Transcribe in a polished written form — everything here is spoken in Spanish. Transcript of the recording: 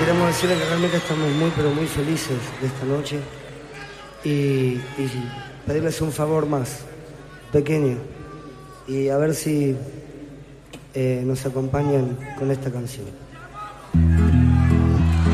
queremos decirle que realmente estamos muy, pero muy felices de esta noche y pedirles un favor más, pequeño, y a ver si nos acompañan con esta canción.